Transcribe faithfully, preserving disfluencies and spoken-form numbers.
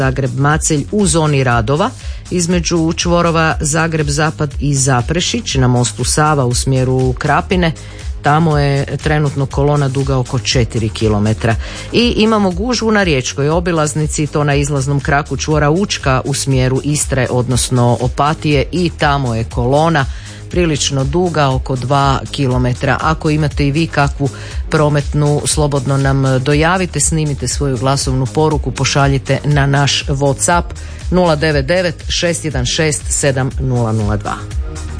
Zagreb-Macelj u zoni radova između čvorova Zagreb-Zapad i Zaprešić na mostu Sava u smjeru Krapine. Tamo je trenutno kolona duga oko četiri kilometra. I imamo gužvu na riječkoj obilaznici, to na izlaznom kraku čvora Učka u smjeru Istre, odnosno Opatije, i tamo je kolona prilično duga, oko dva kilometra. Ako imate i vi kakvu prometnu, slobodno nam dojavite, snimite svoju glasovnu poruku, pošaljite na naš WhatsApp nula devet devet šest jedan šest sedam nula nula dva.